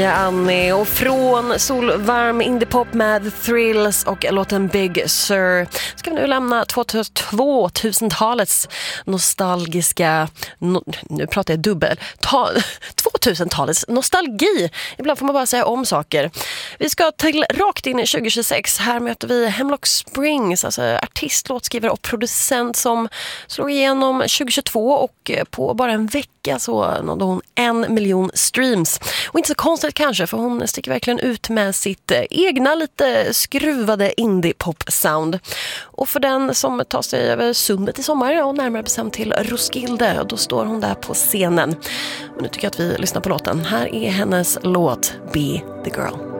Annie, och från solvarm indie-pop med The Thrills och låten Big Sur ska vi nu lämna 2000-talets nostalgiska, nu pratar jag 2000-talets nostalgi. Ibland får man bara säga om saker. Vi ska till rakt in i 2026. Här möter vi Hemlock Springs, alltså artist, låtskrivare och producent som slog igenom 2022 och på bara en vecka så nådde hon 1 miljon streams. Och inte så konstigt kanske, för hon sticker verkligen ut med sitt egna lite skruvade indie-pop-sound. Och för den som tar sig över sundet i sommar och närmare bestämt till Roskilde, då står hon där på scenen. Men nu tycker jag att vi lyssnar på låten. Här är hennes låt Be the Girl.